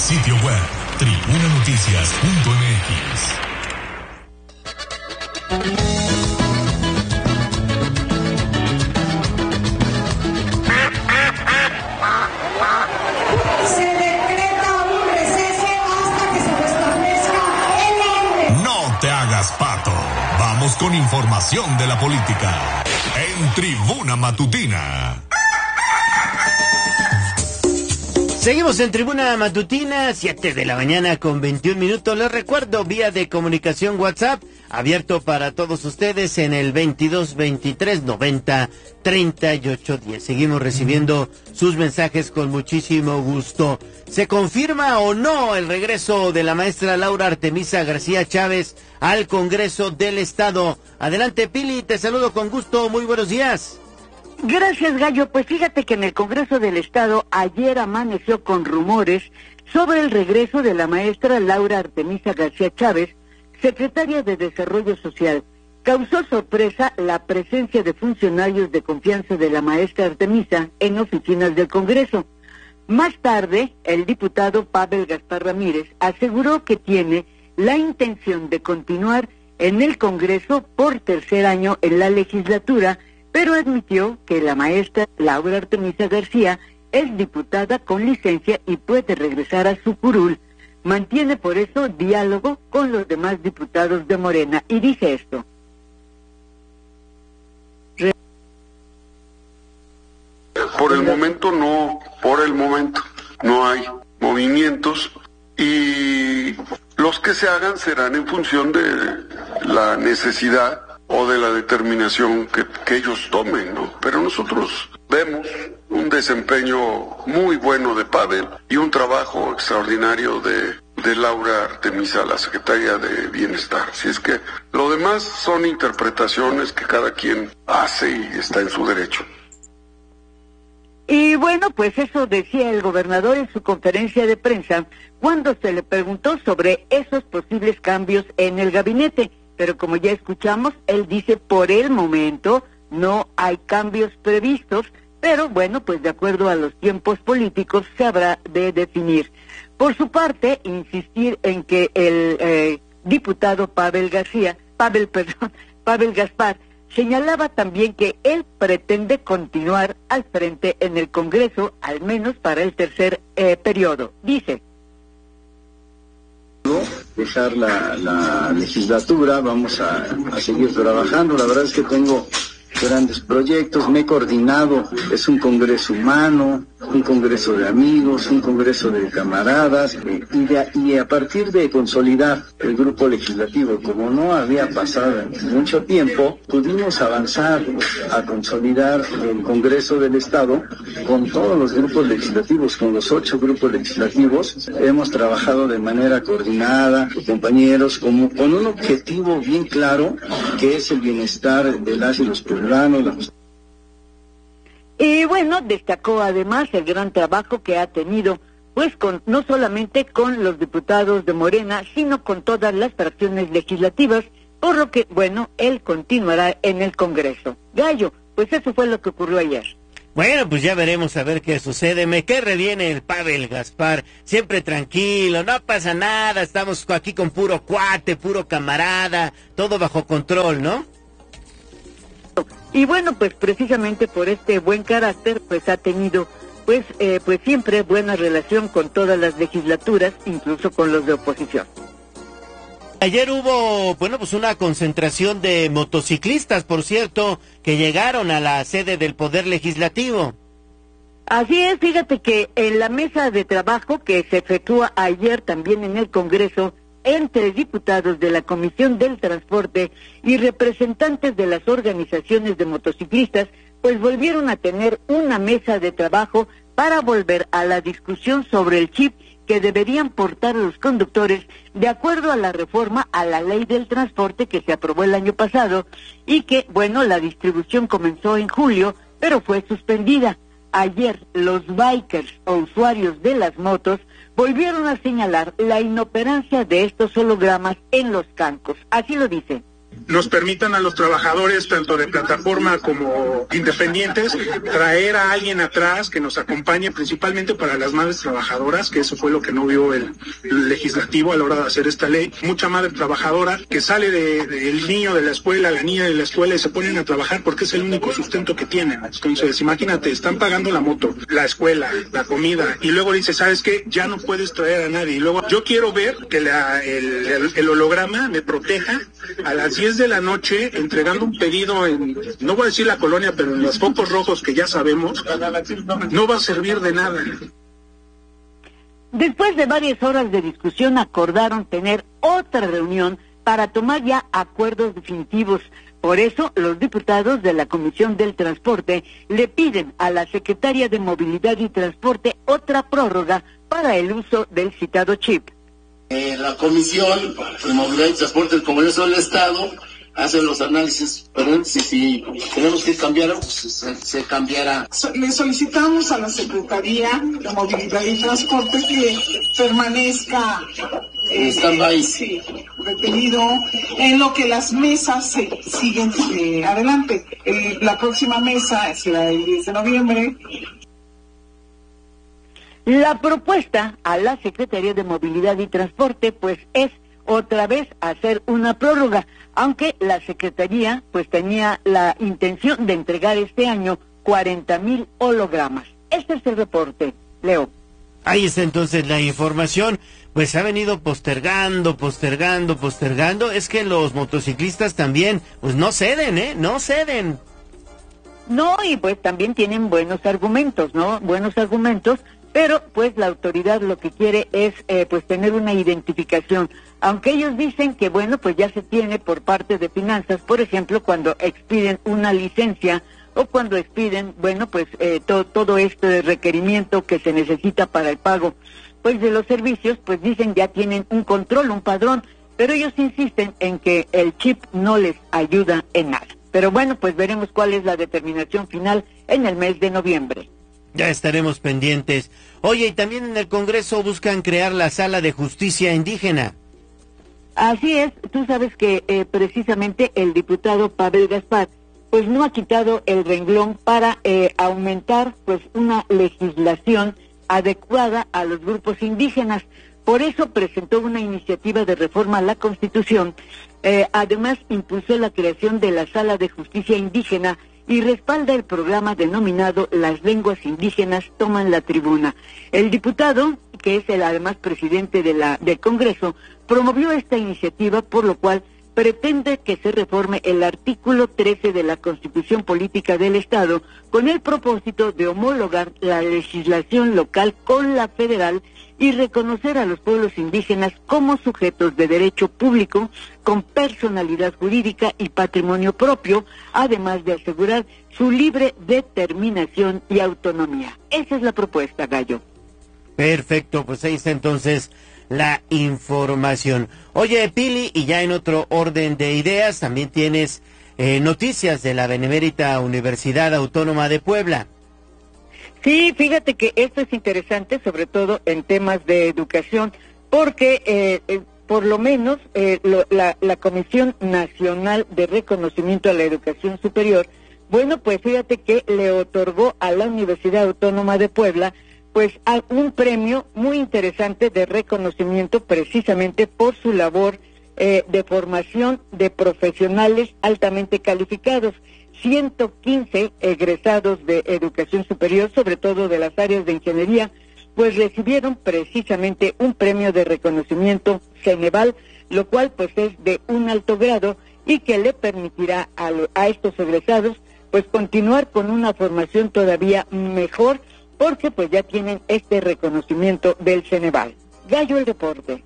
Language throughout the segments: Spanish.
Sitio web tribunanoticias.mx. Se decreta un receso hasta que se restablezca el orden. No te hagas pato. Vamos con información de la política en Tribuna Matutina. Seguimos en Tribuna Matutina, 7 de la mañana con 21 minutos. Les recuerdo, vía de comunicación WhatsApp, abierto para todos ustedes en el 22 23 90 38 10. Seguimos recibiendo sus mensajes con muchísimo gusto. ¿Se confirma o no el regreso de la maestra Laura Artemisa García Chávez al Congreso del Estado? Adelante, Pili, te saludo con gusto, muy buenos días. Gracias, Gallo. Pues fíjate que en el Congreso del Estado ayer amaneció con rumores sobre el regreso de la maestra Laura Artemisa García Chávez, secretaria de Desarrollo Social. Causó sorpresa la presencia de funcionarios de confianza de la maestra Artemisa en oficinas del Congreso. Más tarde, el diputado Pavel Gaspar Ramírez aseguró que tiene la intención de continuar en el Congreso por tercer año en la legislatura, pero admitió que la maestra Laura Artemisa García es diputada con licencia y puede regresar a su curul. Mantiene por eso diálogo con los demás diputados de Morena y dice esto. Por el momento no hay movimientos y los que se hagan serán en función de la necesidad o de la determinación que ellos tomen, ¿no? Pero nosotros vemos un desempeño muy bueno de Pavel y un trabajo extraordinario de Laura Artemisa, la secretaria de Bienestar. Así es que lo demás son interpretaciones que cada quien hace y está en su derecho. Y bueno, pues eso decía el gobernador en su conferencia de prensa cuando se le preguntó sobre esos posibles cambios en el gabinete. Pero como ya escuchamos, él dice por el momento no hay cambios previstos, pero bueno, pues de acuerdo a los tiempos políticos se habrá de definir. Por su parte, insistir en que el diputado Pavel Gaspar señalaba también que él pretende continuar al frente en el Congreso, al menos para el tercer periodo. Dice: dejar la legislatura, vamos a seguir trabajando. La verdad es que tengo grandes proyectos, me he coordinado, es un congreso humano, un congreso de amigos, un congreso de camaradas, y a partir de consolidar el grupo legislativo, como no había pasado mucho tiempo, pudimos avanzar a consolidar el Congreso del Estado con todos los grupos legislativos, con los 8 grupos legislativos. Hemos trabajado de manera coordinada, compañeros, con un objetivo bien claro, que es el bienestar de las y los poblanos. Y bueno, destacó además el gran trabajo que ha tenido, pues no solamente con los diputados de Morena, sino con todas las fracciones legislativas, por lo que, bueno, él continuará en el Congreso. Gallo, pues eso fue lo que ocurrió ayer. Bueno, pues ya veremos a ver qué sucede. Me qué reviene el Pavel Gaspar, siempre tranquilo, no pasa nada, estamos aquí con puro cuate, puro camarada, todo bajo control, ¿no? Y bueno, pues precisamente por este buen carácter, pues ha tenido, pues siempre buena relación con todas las legislaturas, incluso con los de oposición. Ayer hubo, bueno, pues una concentración de motociclistas, por cierto, que llegaron a la sede del Poder Legislativo. Así es, fíjate que en la mesa de trabajo que se efectúa ayer también en el Congreso, entre diputados de la Comisión del Transporte y representantes de las organizaciones de motociclistas, pues volvieron a tener una mesa de trabajo para volver a la discusión sobre el chip que deberían portar los conductores de acuerdo a la reforma a la ley del transporte que se aprobó el año pasado y que, bueno, la distribución comenzó en julio, pero fue suspendida. Ayer los bikers o usuarios de las motos volvieron a señalar la inoperancia de estos hologramas en los cancos. Así lo dice. nos permitan a los trabajadores, tanto de plataforma como independientes, traer a alguien atrás que nos acompañe, principalmente para las madres trabajadoras, que eso fue lo que no vio el legislativo a la hora de hacer esta ley. Mucha madre trabajadora que sale del niño de la escuela, la niña de la escuela, y se ponen a trabajar porque es el único sustento que tienen. Entonces, imagínate, están pagando la moto, la escuela, la comida, y luego dice, ¿sabes qué? Ya no puedes traer a nadie. Y luego, yo quiero ver que el holograma me proteja a las 10 de la noche entregando un pedido en, no voy a decir la colonia, pero en los focos rojos que ya sabemos, no va a servir de nada. Después de varias horas de discusión, acordaron tener otra reunión para tomar ya acuerdos definitivos. Por eso, los diputados de la Comisión del Transporte le piden a la Secretaria de Movilidad y Transporte otra prórroga para el uso del citado chip. La Comisión de Movilidad y Transporte del Congreso del Estado hace los análisis, pero si tenemos que cambiar, pues se cambiará. Le solicitamos a la Secretaría de Movilidad y Transporte que permanezca stand-by. Sí, detenido en lo que las mesas siguen adelante. La próxima mesa será el 10 de noviembre. La propuesta a la Secretaría de Movilidad y Transporte, pues, es otra vez hacer una prórroga, aunque la Secretaría, pues, tenía la intención de entregar este año 40,000 hologramas. Este es el reporte, Leo. Ahí está entonces la información. Pues se ha venido postergando. Es que los motociclistas también, pues no ceden, no ceden. No, y pues también tienen buenos argumentos, ¿no? Buenos argumentos, pero pues la autoridad lo que quiere es pues tener una identificación. Aunque ellos dicen que bueno, pues ya se tiene por parte de finanzas, por ejemplo, cuando expiden una licencia o cuando expiden, bueno, pues todo este requerimiento que se necesita para el pago pues de los servicios, pues dicen ya tienen un control, un padrón, pero ellos insisten en que el chip no les ayuda en nada. Pero bueno, pues veremos cuál es la determinación final en el mes de noviembre. Ya estaremos pendientes. Oye, y también en el Congreso buscan crear la Sala de Justicia Indígena. Así es, tú sabes que precisamente el diputado Pavel Gaspar pues no ha quitado el renglón para aumentar pues una legislación adecuada a los grupos indígenas. Por eso presentó una iniciativa de reforma a la Constitución. Además, impulsó la creación de la Sala de Justicia Indígena y respalda el programa denominado Las Lenguas Indígenas Toman la Tribuna. El diputado, que es el además presidente del Congreso, promovió esta iniciativa, por lo cual pretende que se reforme el artículo 13 de la Constitución Política del Estado con el propósito de homologar la legislación local con la federal y reconocer a los pueblos indígenas como sujetos de derecho público con personalidad jurídica y patrimonio propio, además de asegurar su libre determinación y autonomía. Esa es la propuesta, Gallo. Perfecto, pues ahí está entonces la información. Oye, Pili, y ya en otro orden de ideas, también tienes noticias de la Benemérita Universidad Autónoma de Puebla. Sí, fíjate que esto es interesante, sobre todo en temas de educación, porque por lo menos la Comisión Nacional de Reconocimiento a la Educación Superior, bueno, pues fíjate que le otorgó a la Universidad Autónoma de Puebla pues un premio muy interesante de reconocimiento precisamente por su labor de formación de profesionales altamente calificados. 115 egresados de educación superior, sobre todo de las áreas de ingeniería, pues recibieron precisamente un premio de reconocimiento Ceneval, lo cual pues es de un alto grado y que le permitirá a estos egresados pues continuar con una formación todavía mejor, porque pues ya tienen este reconocimiento del Ceneval. Gallo, el deporte.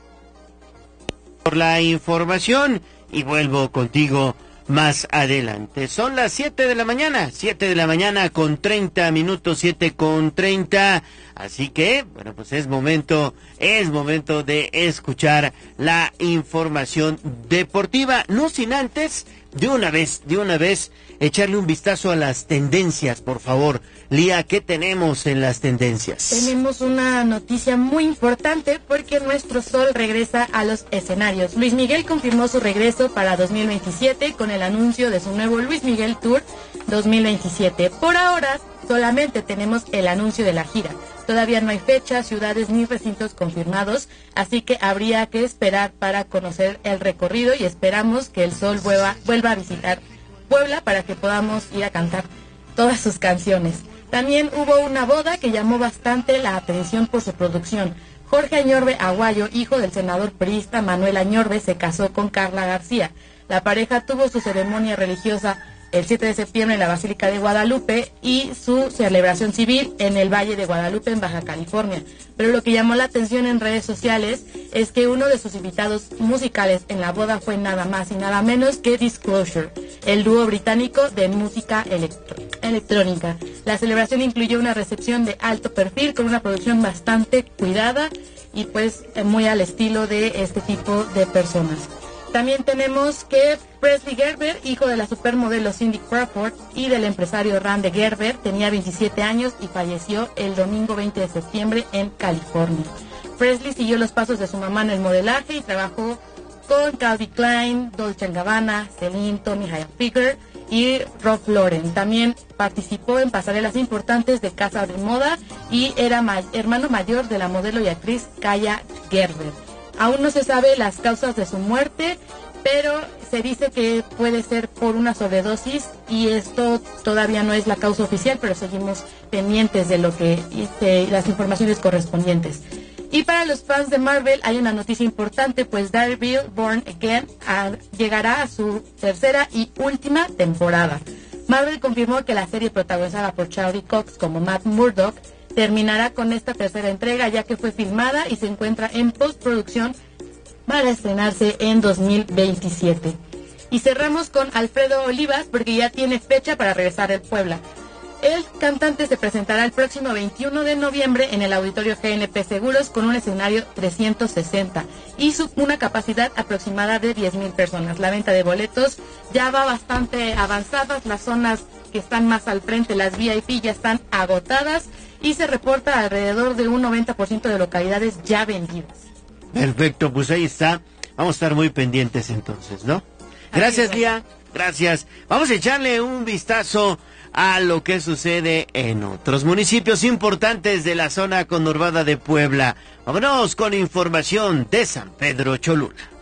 Por la información, y vuelvo contigo más adelante. Son las 7 de la mañana con 30 minutos, 7:30, así que, bueno, pues es momento de escuchar la información deportiva, no sin antes, de una vez, echarle un vistazo a las tendencias, por favor. Lía, ¿qué tenemos en las tendencias? Tenemos una noticia muy importante porque nuestro sol regresa a los escenarios. Luis Miguel confirmó su regreso para 2027 con el anuncio de su nuevo Luis Miguel Tour 2027. Por ahora, solamente tenemos el anuncio de la gira. Todavía no hay fechas, ciudades ni recintos confirmados, así que habría que esperar para conocer el recorrido y esperamos que el sol vuelva a visitar Puebla para que podamos ir a cantar todas sus canciones. También hubo una boda que llamó bastante la atención por su producción. Jorge Añorbe Aguayo, hijo del senador priista Manuel Añorbe, se casó con Carla García. La pareja tuvo su ceremonia religiosa el 7 de septiembre en la Basílica de Guadalupe y su celebración civil en el Valle de Guadalupe, en Baja California. Pero lo que llamó la atención en redes sociales es que uno de sus invitados musicales en la boda fue nada más y nada menos que Disclosure, el dúo británico de música electrónica. La celebración incluyó una recepción de alto perfil con una producción bastante cuidada y pues muy al estilo de este tipo de personas. También tenemos que Presley Gerber, hijo de la supermodelo Cindy Crawford y del empresario Randy Gerber, tenía 27 años y falleció el domingo 20 de septiembre en California. Presley siguió los pasos de su mamá en el modelaje y trabajó con Calvin Klein, Dolce & Gabbana, Celine, Tommy Hilfiger y Ralph Lauren. También participó en pasarelas importantes de casa de moda y era hermano mayor de la modelo y actriz Kaya Gerber. Aún no se sabe las causas de su muerte, pero se dice que puede ser por una sobredosis y esto todavía no es la causa oficial, pero seguimos pendientes de lo que las informaciones correspondientes. Y para los fans de Marvel hay una noticia importante, pues Daredevil Born Again llegará a su tercera y última temporada. Marvel confirmó que la serie protagonizada por Charlie Cox como Matt Murdock terminará con esta tercera entrega, ya que fue filmada y se encuentra en postproducción para estrenarse en 2027. Y cerramos con Alfredo Olivas, porque ya tiene fecha para regresar al Puebla. El cantante se presentará el próximo 21 de noviembre en el Auditorio GNP Seguros con un escenario 360 y una capacidad aproximada de 10,000 personas. La venta de boletos ya va bastante avanzada, las zonas que están más al frente, las VIP, ya están agotadas y se reporta alrededor de un 90% de localidades ya vendidas. Perfecto, pues ahí está. Vamos a estar muy pendientes entonces, ¿no? Gracias, Lía. Gracias. Vamos a echarle un vistazo a lo que sucede en otros municipios importantes de la zona conurbada de Puebla. Vámonos con información de San Pedro Cholula.